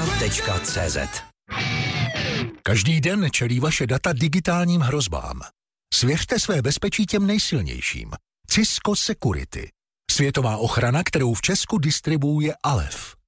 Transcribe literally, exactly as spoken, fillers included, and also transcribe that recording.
Cisco tečka cé zet. Každý den čelí vaše data digitálním hrozbám. Svěřte své bezpečí těm nejsilnějším. Cisco Security. Světová ochrana, kterou v Česku distribuuje Alef.